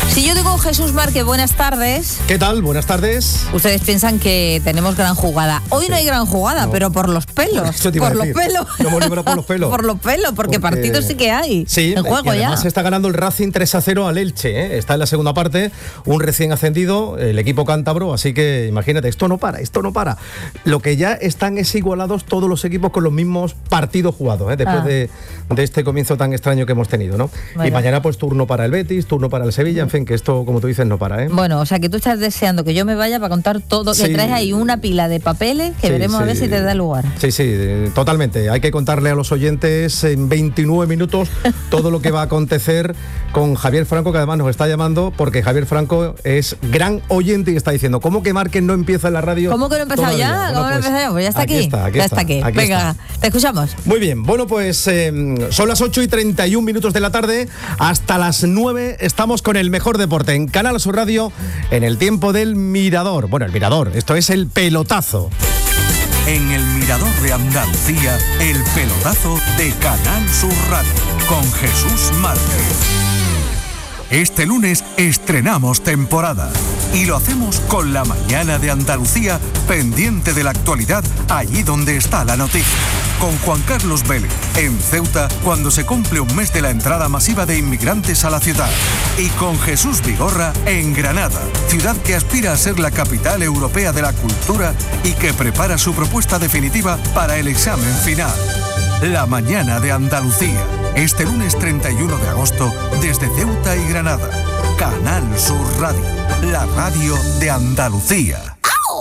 Si yo digo Jesús Márquez, buenas tardes. ¿Qué tal? Buenas tardes. Ustedes piensan que tenemos gran jugada. Hoy no hay gran jugada, no. Pero por los pelos. Por los pelos. Lo hemos librado por los pelos. Por los pelos, porque partidos sí que hay. Sí, en juego ya. Además está ganando el Racing 3-0 al Elche, ¿eh? Está en la segunda parte, un recién ascendido, el equipo cántabro, así que imagínate, esto no para. Lo que ya están es igualados todos los equipos con los mismos partidos jugados, ¿eh? Después de este comienzo tan extraño que hemos tenido, ¿no? Bueno. Y mañana pues turno para el Betis, turno para el Sevilla, en fin, que esto, como tú dices, no para, ¿eh? Bueno, o sea que tú estás deseando que yo me vaya para contar todo, que traes ahí una pila de papeles que veremos a ver si te da lugar. Sí, totalmente. Hay que contarle a los oyentes en 29 minutos todo lo que va a acontecer con Javier Franco, que además nos está llamando porque Javier Franco es gran oyente y está diciendo, ¿cómo que Márquez no empieza en la radio? ¿Cómo que no ha empezado todavía? ya? Bueno, ¿Cómo no ha empezado ya? Pues ya está aquí. Ya está aquí. Venga, te escuchamos. Muy bien, bueno pues son las 8:31 de la tarde, hasta las 9 estamos con el mejor deporte en Canal Sur Radio, en el tiempo del Mirador. Bueno, el Mirador, esto es el pelotazo. En el Mirador de Andalucía, el pelotazo de Canal Sur Radio, con Jesús Márquez. Este lunes estrenamos temporada y lo hacemos con la mañana de Andalucía, pendiente de la actualidad allí donde está la noticia. Con Juan Carlos Vélez, en Ceuta, cuando se cumple un mes de la entrada masiva de inmigrantes a la ciudad. Y con Jesús Vigorra, en Granada, ciudad que aspira a ser la capital europea de la cultura y que prepara su propuesta definitiva para el examen final. La mañana de Andalucía, este lunes 31 de agosto, desde Ceuta y Granada. Canal Sur Radio, la radio de Andalucía.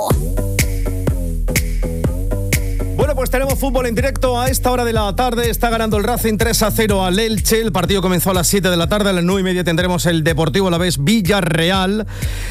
Bueno, pues tenemos fútbol en directo a esta hora de la tarde. Está ganando el Racing 3-0 al Elche. El partido comenzó a las 7 de la tarde. A las 9:30 tendremos el Deportivo Alavés Villarreal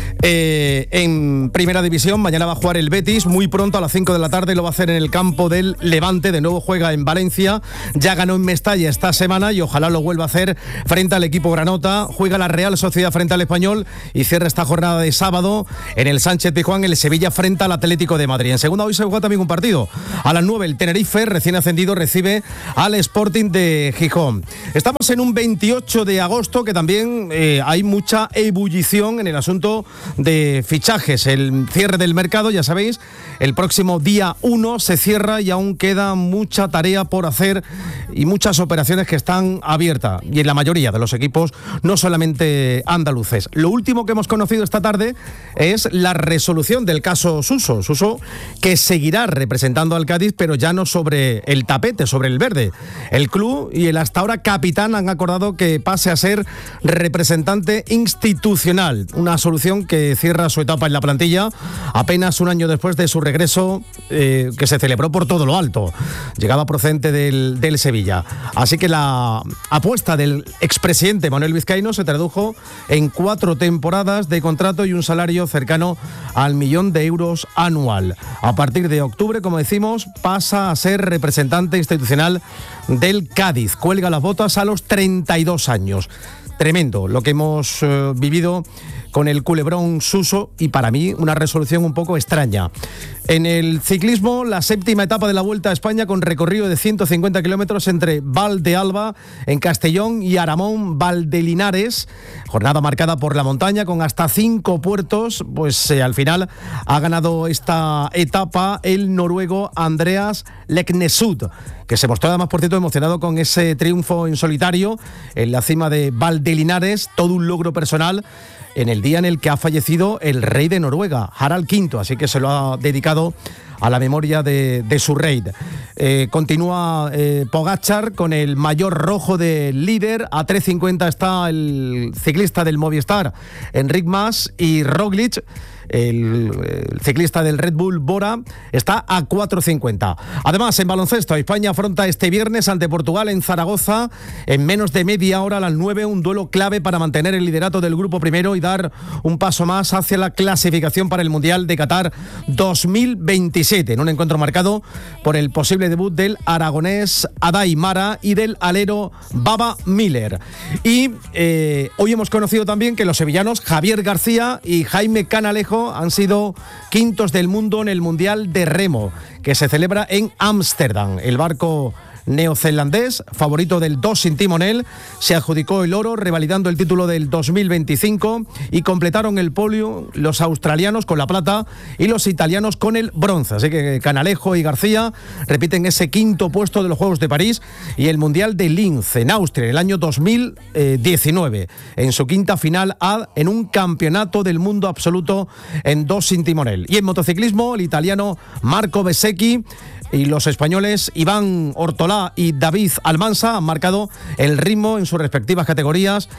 en Primera División. Mañana va a jugar el Betis. Muy pronto, a las 5 de la tarde, lo va a hacer en el campo del Levante. De nuevo juega en Valencia. Ya ganó en Mestalla esta semana y ojalá lo vuelva a hacer frente al equipo granota. Juega la Real Sociedad frente al Español y cierra esta jornada de sábado en el Sánchez Pizjuán, el Sevilla frente al Atlético de Madrid. En segunda hoy se juega también un partido. A las 9 el Tenerife, recién ascendido, recibe al Sporting de Gijón. Estamos en un 28 de agosto que también hay mucha ebullición en el asunto de fichajes. El cierre del mercado, ya sabéis, el próximo día 1 se cierra y aún queda mucha tarea por hacer y muchas operaciones que están abiertas y en la mayoría de los equipos, no solamente andaluces. Lo último que hemos conocido esta tarde es la resolución del caso Suso. Suso, que seguirá representando al Cádiz, pero ya no sobre el tapete, sobre el verde. El club y el hasta ahora capitán han acordado que pase a ser representante institucional, una solución que cierra su etapa en la plantilla apenas un año después de su regreso, que se celebró por todo lo alto. Llegaba procedente del Sevilla. Así que la apuesta del expresidente Manuel Vizcaíno se tradujo en 4 temporadas de contrato y un salario cercano al 1.000.000 de euros anual. A partir de octubre, como decimos, pasa a ser representante institucional del Cádiz. Cuelga las botas a los 32 años. Tremendo lo que hemos vivido con el culebrón Suso y para mí una resolución un poco extraña. En el ciclismo, la 7ª etapa de la Vuelta a España con recorrido de 150 kilómetros entre Valdealba en Castellón y Aramón Valdelinares. Jornada marcada por la montaña con hasta 5 puertos. Pues al final ha ganado esta etapa el noruego Andreas Leknesund, que se mostró además, por cierto, emocionado con ese triunfo en solitario en la cima de Valdelinares. Todo un logro personal en el día en el que ha fallecido el rey de Noruega, Harald V, así que se lo ha dedicado a la memoria de su rey. Continúa Pogačar con el maillot rojo de líder. A 3.50 está el ciclista del Movistar, Enric Mas, y Roglic, el ciclista del Red Bull, Bora, está a 4.50. Además, en baloncesto, España afronta este viernes ante Portugal en Zaragoza, en menos de media hora, a las 9, un duelo clave para mantener el liderato del grupo primero y dar un paso más hacia la clasificación para el Mundial de Qatar 2027, en un encuentro marcado por el posible debut del aragonés Adai Mara y del alero Baba Miller. Y hoy hemos conocido también que los sevillanos Javier García y Jaime Canalejo han sido quintos del mundo en el Mundial de Remo, que se celebra en Ámsterdam. El barco neozelandés, favorito del 2 sin timonel, se adjudicó el oro, revalidando el título del 2025, y completaron el podio los australianos con la plata y los italianos con el bronce. Así que Canalejo y García repiten ese quinto puesto de los Juegos de París y el Mundial de Linz en Austria en el año 2019, en su quinta final A en un campeonato del mundo absoluto en 2 sin timonel. Y en motociclismo, el italiano Marco Bezzecchi y los españoles Iván Ortolá y David Almansa han marcado el ritmo en sus respectivas categorías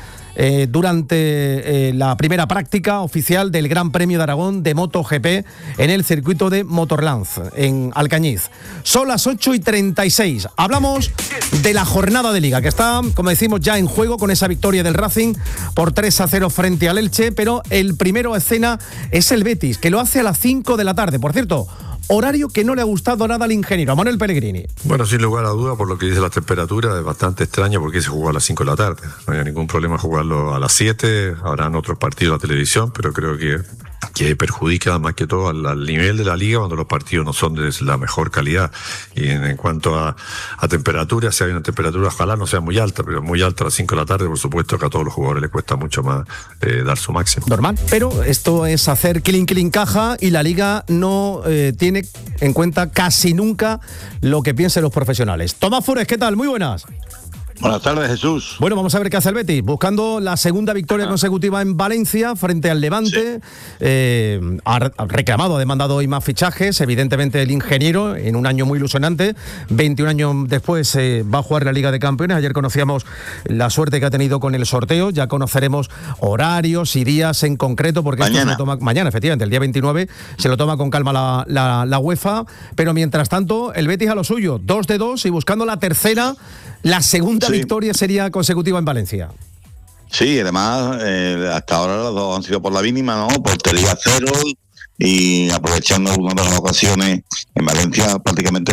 durante la primera práctica oficial del Gran Premio de Aragón de MotoGP en el circuito de Motorland en Alcañiz. Son las 8:36. Hablamos de la jornada de Liga, que está, como decimos, ya en juego con esa victoria del Racing por 3-0 frente al Elche, pero el primero a escena es el Betis, que lo hace a las 5 de la tarde. Por cierto, horario que no le ha gustado nada al ingeniero, a Manuel Pellegrini. Bueno, sin lugar a duda, por lo que dice la temperatura, es bastante extraño porque se jugó a las 5 de la tarde. No hay ningún problema jugarlo a las 7, habrán otros partidos a televisión, pero creo que perjudica más que todo al nivel de la liga cuando los partidos no son de la mejor calidad. Y en cuanto a temperatura, si hay una temperatura, ojalá no sea muy alta, pero muy alta a las 5 de la tarde, por supuesto que a todos los jugadores les cuesta mucho más dar su máximo. Normal, pero esto es hacer clean caja y la liga no tiene en cuenta casi nunca lo que piensen los profesionales. Tomás Fures, ¿qué tal? Muy buenas. Buenas tardes, Jesús. Bueno, vamos a ver qué hace el Betis, buscando la segunda victoria consecutiva en Valencia frente al Levante. Sí. Ha reclamado, ha demandado hoy más fichajes. Evidentemente el ingeniero, en un año muy ilusionante, 21 años después va a jugar la Liga de Campeones. Ayer conocíamos la suerte que ha tenido con el sorteo. Ya conoceremos horarios y días en concreto, porque esto se lo toma mañana, efectivamente, el día 29 se lo toma con calma la UEFA. Pero mientras tanto, el Betis a lo suyo, 2-2 y buscando la tercera. La segunda victoria sería consecutiva en Valencia. Sí, además, hasta ahora las dos han sido por la mínima, ¿no? Portería 0 y aprovechando algunas de las ocasiones en Valencia, prácticamente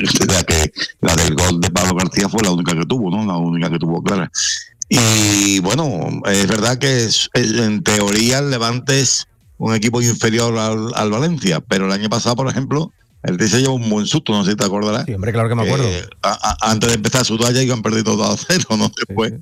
la del gol de Pablo García fue la única que tuvo, ¿no? La única que tuvo clara. Y bueno, es verdad que en teoría el Levante es un equipo inferior al Valencia, pero el año pasado, por ejemplo, el TC llevó un buen susto, no sé si te acordarás. Sí, hombre, claro que me acuerdo. Antes de empezar su toalla iban perdiendo 2-0, ¿no? Después